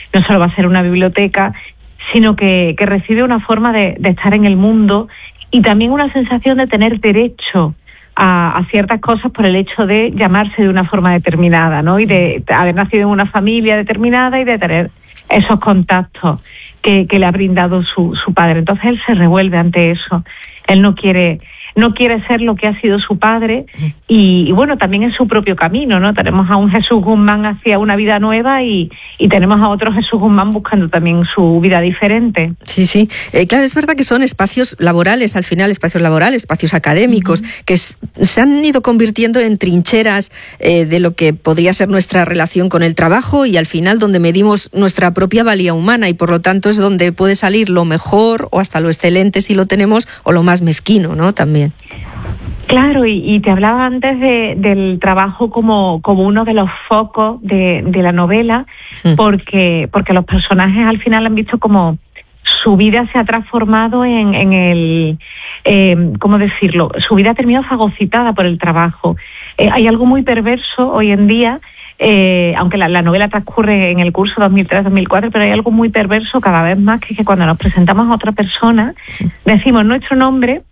no solo va a ser una biblioteca, sino que recibe una forma de estar en el mundo y también una sensación de tener derecho a ciertas cosas por el hecho de llamarse de una forma determinada, ¿no? Y de haber nacido en una familia determinada y de tener esos contactos que le ha brindado su padre. Entonces él se revuelve ante eso. Él no quiere ser lo que ha sido su padre y bueno, también en su propio camino, ¿no? Tenemos a un Jesús Guzmán hacia una vida nueva y tenemos a otro Jesús Guzmán buscando también su vida diferente. Sí. Claro, es verdad que son espacios laborales, al final, espacios laborales, espacios académicos, que se han ido convirtiendo en trincheras de lo que podría ser nuestra relación con el trabajo y al final donde medimos nuestra propia valía humana y por lo tanto es donde puede salir lo mejor o hasta lo excelente si lo tenemos o lo más mezquino, ¿no? También. Claro, y te hablaba antes del trabajo como uno de los focos de la novela, porque los personajes al final han visto como su vida se ha transformado en el, ¿cómo decirlo? Su vida ha terminado fagocitada por el trabajo. Hay algo muy perverso hoy en día, aunque la novela transcurre en el curso 2003-2004, pero hay algo muy perverso cada vez más, que es que cuando nos presentamos a otra persona, decimos nuestro nombre,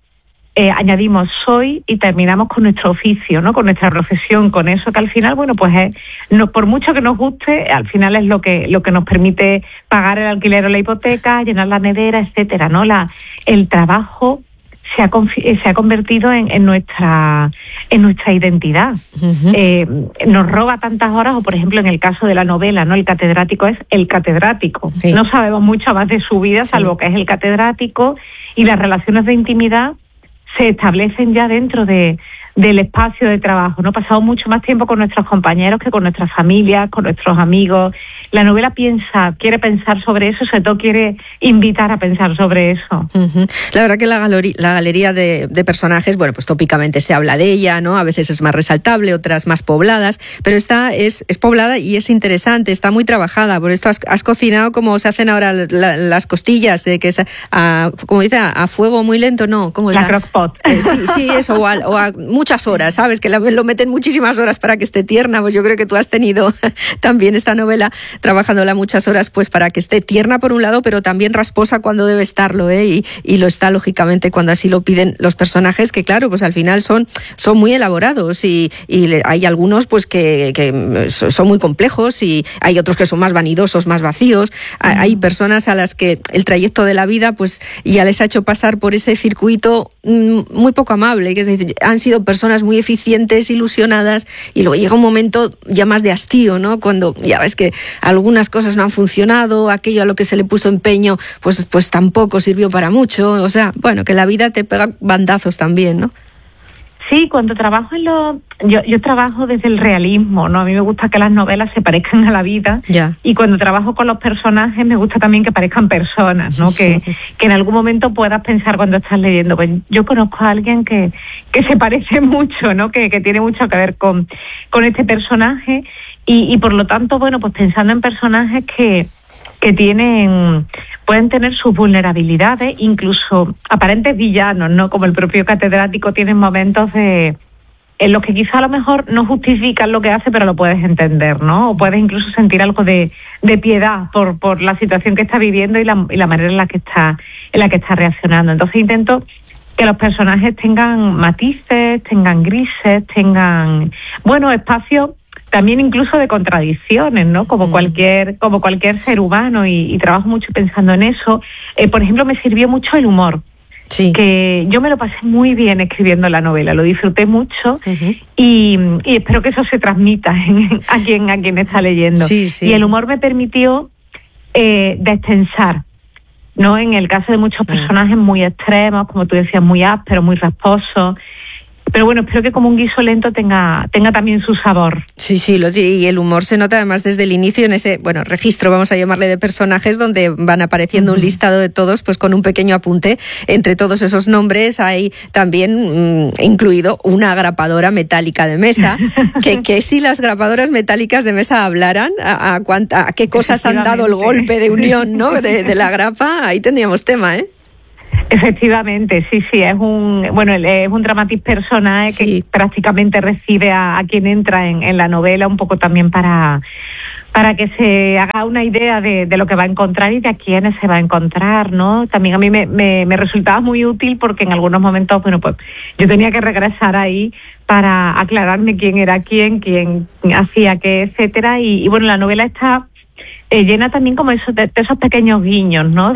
añadimos soy y terminamos con nuestro oficio, ¿no? Con nuestra profesión, con eso que al final, bueno, pues por mucho que nos guste, al final es lo que nos permite pagar el alquiler o la hipoteca, llenar la nevera, etcétera, ¿no? El trabajo se ha convertido en nuestra identidad. Nos roba tantas horas, o por ejemplo en el caso de la novela, ¿no? El catedrático es el catedrático. Sí. No sabemos mucho más de su vida, salvo que es el catedrático, y las relaciones de intimidad se establecen ya dentro del espacio de trabajo, ¿no? Pasamos mucho más tiempo con nuestros compañeros que con nuestras familias, con nuestros amigos. La novela quiere pensar sobre eso, sobre todo quiere invitar a pensar sobre eso. La verdad que la galería de personajes, bueno, pues tópicamente se habla de ella, ¿no? A veces es más resaltable, otras más pobladas, pero esta es poblada y es interesante, está muy trabajada. Por esto has cocinado como se hacen ahora las costillas, que es como dice, a fuego muy lento, ¿no? ¿Cómo la crock-pot. Sí, eso, o a muchas horas, ¿sabes? Que lo meten muchísimas horas para que esté tierna. Pues yo creo que tú has tenido también esta novela trabajándola muchas horas, pues para que esté tierna por un lado, pero también rasposa cuando debe estarlo, y lo está lógicamente cuando así lo piden los personajes, que claro, pues al final son muy elaborados y hay algunos pues que son muy complejos y hay otros que son más vanidosos, más vacíos. Hay personas a las que el trayecto de la vida pues ya les ha hecho pasar por ese circuito muy poco amable, que es decir, han sido personas muy eficientes, ilusionadas, y luego llega un momento ya más de hastío, ¿no? Cuando ya ves que algunas cosas no han funcionado, aquello a lo que se le puso empeño, pues tampoco sirvió para mucho. O sea, bueno, que la vida te pega bandazos también, ¿no? Sí, cuando trabajo yo trabajo desde el realismo, ¿no? A mí me gusta que las novelas se parezcan a la vida. Ya. Y cuando trabajo con los personajes me gusta también que parezcan personas, ¿no? Que en algún momento puedas pensar cuando estás leyendo, pues yo conozco a alguien que se parece mucho, ¿no? Que tiene mucho que ver con este personaje y por lo tanto, bueno, pues pensando en personajes que pueden tener sus vulnerabilidades, incluso aparentes villanos, ¿no? Como el propio catedrático, tienen momentos en los que quizá a lo mejor no justifican lo que hace, pero lo puedes entender, ¿no? O puedes incluso sentir algo de piedad por la situación que está viviendo y la manera en la que está reaccionando. Entonces intento que los personajes tengan matices, tengan grises, tengan, bueno, espacios también incluso de contradicciones, ¿no? Como cualquier ser humano, y trabajo mucho pensando en eso. Por ejemplo, me sirvió mucho el humor. Sí. Que yo me lo pasé muy bien escribiendo la novela, lo disfruté mucho y espero que eso se transmita a quien está leyendo. Sí. Y el humor me permitió destensar, ¿no? En el caso de muchos personajes muy extremos, como tú decías, muy ásperos, muy rasposos. Pero bueno, espero que como un guiso lento tenga también su sabor. Sí, y el humor se nota además desde el inicio en ese, bueno, registro, vamos a llamarle, de personajes donde van apareciendo un listado de todos, pues con un pequeño apunte. Entre todos esos nombres hay también incluido una grapadora metálica de mesa, que si las grapadoras metálicas de mesa hablaran, a qué cosas han dado el golpe de unión, ¿no? de la grapa, ahí tendríamos tema, ¿eh? Efectivamente, sí, es un dramatis personae que prácticamente recibe a quien entra en la novela, un poco también para que se haga una idea de lo que va a encontrar y de a quiénes se va a encontrar, ¿no? También a mí me resultaba muy útil porque en algunos momentos, pues yo tenía que regresar ahí para aclararme quién era quién hacía qué, etcétera, y bueno, la novela está llena también como de esos pequeños guiños, ¿no?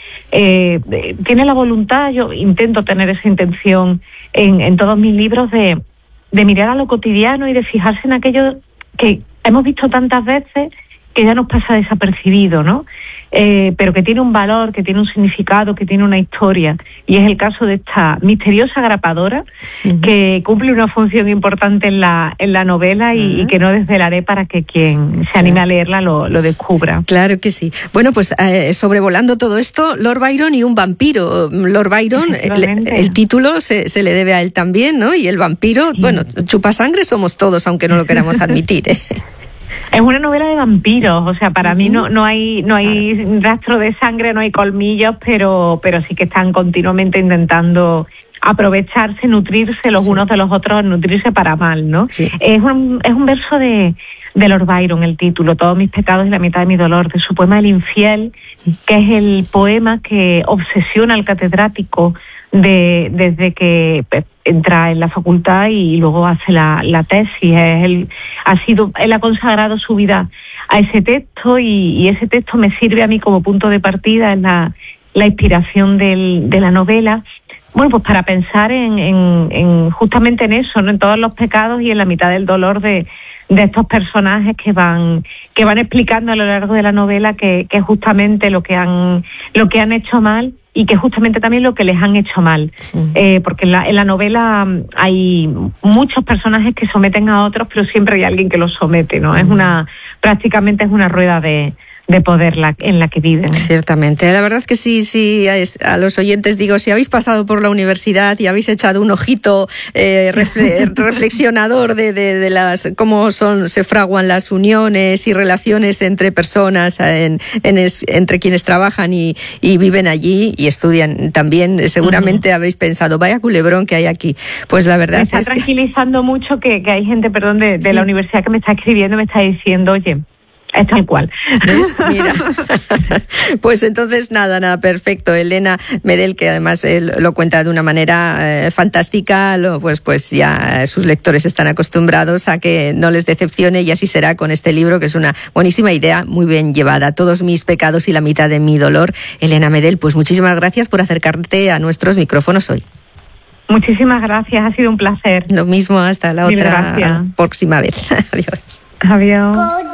Tiene la voluntad, yo intento tener esa intención en todos mis libros de mirar a lo cotidiano y de fijarse en aquello que hemos visto tantas veces que ya nos pasa desapercibido, ¿no? Pero que tiene un valor, que tiene un significado, que tiene una historia. Y es el caso de esta misteriosa grapadora que cumple una función importante en la novela y que no desvelaré para que quien se anime a leerla lo descubra. Claro que sí. Bueno, pues sobrevolando todo esto, Lord Byron y un vampiro. Lord Byron, el título se le debe a él también, ¿no? Y el vampiro, bueno, chupasangre somos todos, aunque no lo queramos admitir, ¿eh? Es una novela de vampiros, o sea, para mí no hay rastro de sangre, no hay colmillos, pero sí que están continuamente intentando aprovecharse, nutrirse los unos de los otros, nutrirse para mal, ¿no? Sí. Es un verso de Lord Byron, el título, Todos mis pecados y la mitad de mi dolor, de su poema El infiel, que es el poema que obsesiona al catedrático desde que entra en la facultad y luego hace la tesis. Él ha consagrado su vida a ese texto y ese texto me sirve a mí como punto de partida en la inspiración de la novela. Bueno, pues para pensar en justamente en eso, ¿no? En todos los pecados y en la mitad del dolor de estos personajes que van explicando a lo largo de la novela que justamente lo que han hecho mal y que justamente también lo que les han hecho mal. Porque en la novela hay muchos personajes que someten a otros, pero siempre hay alguien que los somete, ¿no? Prácticamente es una rueda de poder en la que viven. Ciertamente. La verdad que sí, a los oyentes digo, si habéis pasado por la universidad y habéis echado un ojito reflexionador de las cómo se fraguan las uniones y relaciones entre personas, entre quienes trabajan y viven allí y estudian también, seguramente habréis pensado, vaya culebrón que hay aquí. Pues la verdad me está tranquilizando mucho que hay gente, de la universidad que me está escribiendo, me está diciendo, oye, es tal cual. ¿Ves? Mira. Pues entonces nada, perfecto. Elena Medel, que además lo cuenta de una manera fantástica, pues ya sus lectores están acostumbrados a que no les decepcione y así será con este libro, que es una buenísima idea, muy bien llevada. Todos mis pecados y la mitad de mi dolor. Elena Medel, pues muchísimas gracias por acercarte a nuestros micrófonos hoy. Muchísimas gracias, ha sido un placer. Lo mismo, hasta la próxima vez. Adiós. Adiós.